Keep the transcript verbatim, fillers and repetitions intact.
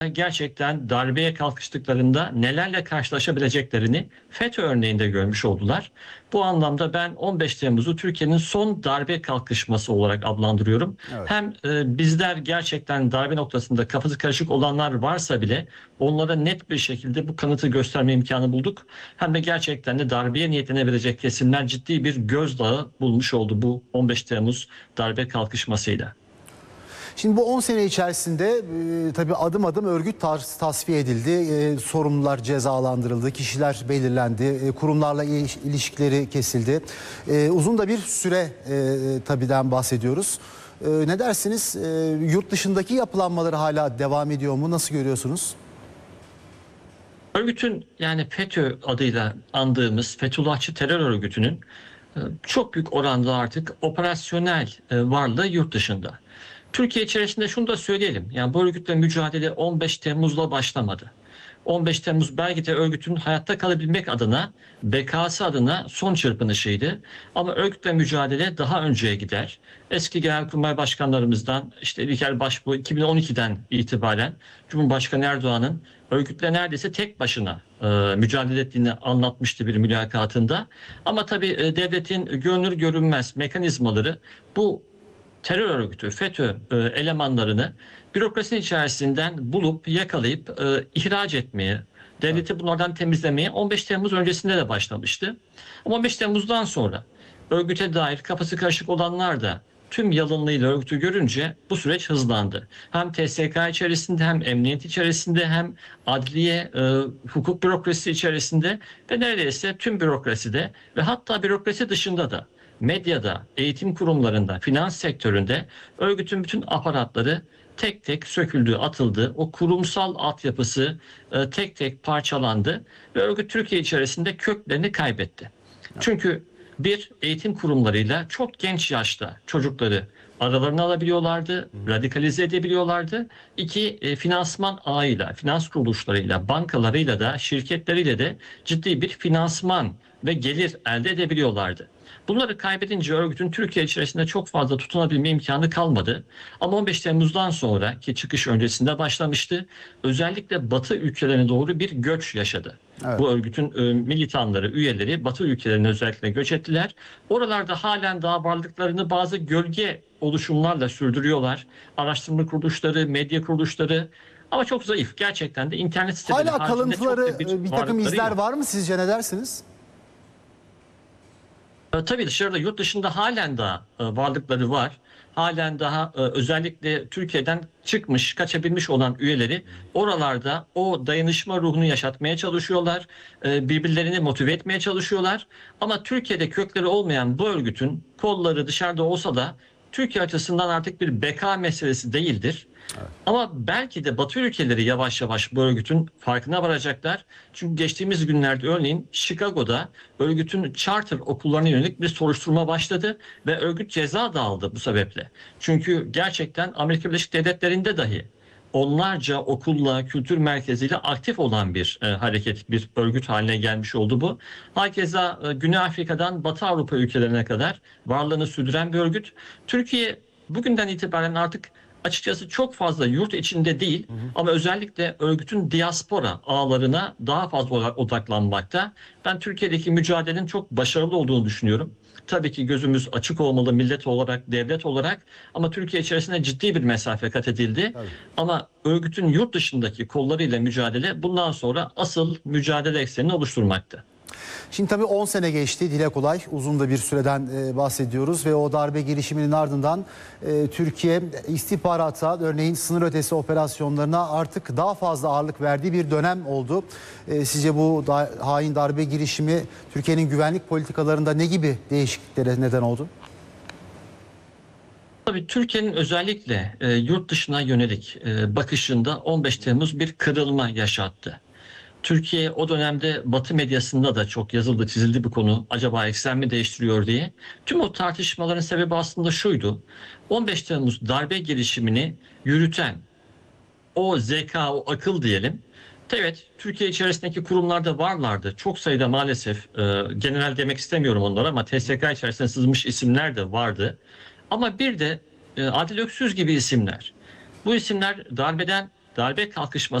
gerçekten darbeye kalkıştıklarında nelerle karşılaşabileceklerini FETÖ örneğinde görmüş oldular. Bu anlamda ben on beş Temmuz'u Türkiye'nin son darbe kalkışması olarak adlandırıyorum. Evet. Hem e, bizler gerçekten darbe noktasında kafası karışık olanlar varsa bile onlara net bir şekilde bu kanıtı gösterme imkanı bulduk. Hem de gerçekten de darbeye niyetlenebilecek kesimler ciddi bir gözdağı bulmuş oldu bu on beş Temmuz darbe kalkışmasıyla. Şimdi bu on sene içerisinde e, tabii adım adım örgüt tas tasfiye edildi. E, sorumlular cezalandırıldı, kişiler belirlendi, e, kurumlarla iliş ilişkileri kesildi. E, uzun da bir süre e, tabii'den bahsediyoruz. E, ne dersiniz? E, yurt dışındaki yapılanmaları hala devam ediyor mu? Nasıl görüyorsunuz? Örgütün, yani FETÖ adıyla andığımız Fethullahçı terör örgütünün e, çok büyük oranda artık operasyonel e, varlığı yurt dışında. Türkiye içerisinde şunu da söyleyelim. Yani bu örgütle mücadele on beş Temmuz'la başlamadı. on beş Temmuz belki de örgütün hayatta kalabilmek adına, bekası adına son çırpınışıydı. Ama örgütle mücadele daha önceye gider. Eski genelkurmay başkanlarımızdan, işte İlker Başbuğ iki bin on ikiden itibaren Cumhurbaşkanı Erdoğan'ın örgütle neredeyse tek başına e, mücadele ettiğini anlatmıştı bir mülakatında. Ama tabii e, devletin görünür görünmez mekanizmaları bu terör örgütü, FETÖ e, elemanlarını bürokrasinin içerisinden bulup yakalayıp e, ihraç etmeye, devleti bunlardan temizlemeye on beş Temmuz öncesinde de başlamıştı. Ama on beş Temmuz'dan sonra örgüte dair kafası karışık olanlar da tüm yalınlığıyla örgütü görünce bu süreç hızlandı. Hem T S K içerisinde, hem emniyet içerisinde, hem adliye, e, hukuk bürokrasisi içerisinde ve neredeyse tüm bürokraside ve hatta bürokrasi dışında da, medyada, eğitim kurumlarında, finans sektöründe örgütün bütün aparatları tek tek söküldü, atıldı. O kurumsal altyapısı e, tek tek parçalandı ve örgüt Türkiye içerisinde köklerini kaybetti. Çünkü bir, eğitim kurumlarıyla çok genç yaşta çocukları aralarına alabiliyorlardı, radikalize edebiliyorlardı. İki, e, finansman ağıyla, finans kuruluşlarıyla, bankalarıyla da, şirketleriyle de ciddi bir finansman ve gelir elde edebiliyorlardı. Bunları kaybedince örgütün Türkiye içerisinde çok fazla tutunabilme imkanı kalmadı. Ama on beş Temmuz'dan sonra, ki çıkış öncesinde başlamıştı, özellikle Batı ülkelerine doğru bir göç yaşadı. Evet. Bu örgütün e, militanları, üyeleri Batı ülkelerine özellikle göç ettiler. Oralarda halen daha varlıklarını bazı gölge oluşumlarla sürdürüyorlar. Araştırma kuruluşları, medya kuruluşları, ama çok zayıf. Gerçekten de internet siteleri Hala haricinde çok kalıntıları, da bir e, bir takım varlıkları izler yok. var mı sizce, ne dersiniz? E, Tabii dışarıda, yurt dışında halen daha e, varlıkları var. Halen daha e, özellikle Türkiye'den çıkmış, kaçabilmiş olan üyeleri oralarda o dayanışma ruhunu yaşatmaya çalışıyorlar. E, birbirlerini motive etmeye çalışıyorlar. Ama Türkiye'de kökleri olmayan bu örgütün kolları dışarıda olsa da Türkiye açısından artık bir beka meselesi değildir. Ama belki de Batı ülkeleri yavaş yavaş bu örgütün farkına varacaklar. Çünkü geçtiğimiz günlerde örneğin Chicago'da örgütün charter okullarına yönelik bir soruşturma başladı ve örgüt ceza da aldı bu sebeple. Çünkü gerçekten Amerika Birleşik Devletleri'nde dahi onlarca okulla, kültür merkeziyle aktif olan bir e, hareket, bir örgüt haline gelmiş oldu bu. Hakeza e, Güney Afrika'dan Batı Avrupa ülkelerine kadar varlığını sürdüren bir örgüt. Türkiye bugünden itibaren artık açıkçası çok fazla yurt içinde değil, hı hı, ama özellikle örgütün diaspora ağlarına daha fazla odaklanmakta. Ben Türkiye'deki mücadelenin çok başarılı olduğunu düşünüyorum. Tabii ki gözümüz açık olmalı millet olarak, devlet olarak, ama Türkiye içerisinde ciddi bir mesafe kat edildi. Tabii. Ama örgütün yurt dışındaki kollarıyla mücadele bundan sonra asıl mücadele eksenini oluşturmakta. Şimdi tabii on sene geçti, dile kolay, uzun da bir süreden e, bahsediyoruz ve o darbe girişiminin ardından e, Türkiye istihbarata, örneğin sınır ötesi operasyonlarına artık daha fazla ağırlık verdiği bir dönem oldu. E, sizce bu da, hain darbe girişimi Türkiye'nin güvenlik politikalarında ne gibi değişikliklere neden oldu? Tabii Türkiye'nin özellikle e, yurt dışına yönelik e, bakışında on beş Temmuz bir kırılma yaşattı. Türkiye o dönemde Batı medyasında da çok yazıldı, çizildi bu konu. Acaba eksen mi değiştiriyor diye. Tüm o tartışmaların sebebi aslında şuydu. on beş Temmuz darbe girişimini yürüten o zeka, o akıl diyelim. Evet, Türkiye içerisindeki kurumlarda varlardı. Çok sayıda maalesef, e, genel demek istemiyorum onlara, ama T S K içerisinde sızmış isimler de vardı. Ama bir de e, Adil Öksüz gibi isimler. Bu isimler darbeden darbe kalkışması